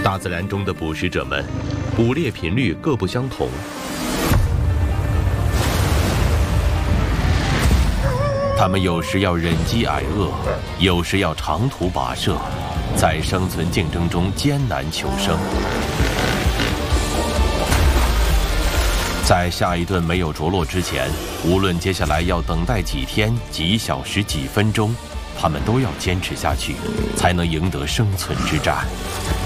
大自然中的捕食者们，捕猎频率各不相同。他们有时要忍饥挨饿，有时要长途跋涉，在生存竞争中艰难求生。在下一顿没有着落之前，无论接下来要等待几天、几小时、几分钟，他们都要坚持下去，才能赢得生存之战。